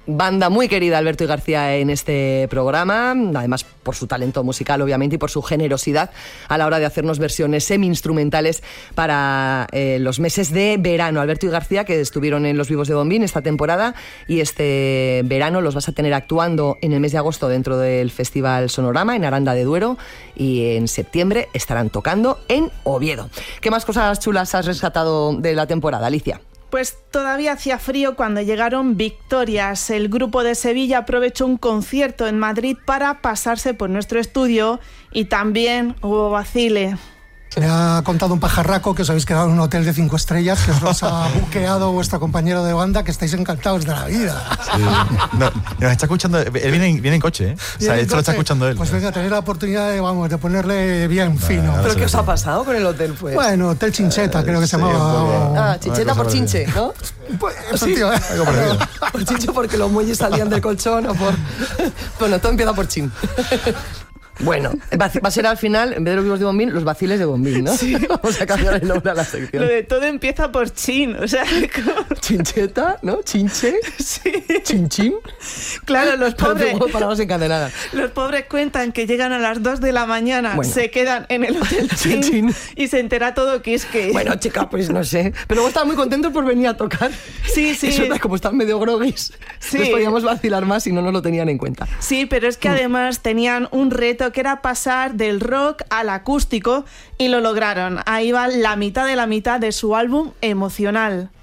Banda muy querida, Alberto y García, en este programa, además por su talento musical, obviamente, y por su generosidad a la hora de hacernos versiones semi-instrumentales para los meses de verano. Alberto y García, que estuvieron en Los Vivos de Bombín esta temporada, y este verano los vas a tener actuando en el mes de agosto dentro del Festival Sonorama, en Aranda de Duero, y en septiembre estarán tocando en Oviedo. ¿Qué más cosas chulas has rescatado de la temporada, Alicia? Pues todavía hacía frío cuando llegaron Victorias. El grupo de Sevilla aprovechó un concierto en Madrid para pasarse por nuestro estudio y también hubo vacile. Me ha contado un pajarraco que os habéis quedado en un hotel de 5 estrellas, que os ha buqueado vuestro compañero de banda, que estáis encantados de la vida. Sí. No, nos está escuchando, él viene en coche, ¿eh? O sea, esto lo está escuchando él. Pues venga, tener la oportunidad de ponerle bien fino. ¿Pero qué os ha pasado con el hotel, pues? Bueno, Hotel Chincheta, creo que se llamaba. Chincheta por chinche, ¿no? Pues, sí. tío, por chinche porque los muelles salían del colchón o por... Bueno, todo empieza por chin. Bueno, va a ser al final, en vez de Los Vivos de Bombín, Los Vaciles de Bombín, ¿no? Sí. Vamos a cambiar el nombre a la sección. Lo de todo empieza por chin, o sea... Chincheta, ¿no? Chinche. Sí. Chinchín. Claro, los pobres... Palabras encadenadas. Los pobres cuentan que llegan a las 2 de la mañana, se quedan en el hotel Chin y se entera todo que es que... Bueno, chica, pues no sé. Pero luego estaban muy contentos por venir a tocar. Sí, sí. Eso, como están medio groguis, les podíamos vacilar más y no nos lo tenían en cuenta. Sí, pero es que además tenían un reto que era pasar del rock al acústico y lo lograron. Ahí va la mitad de su álbum Emocional.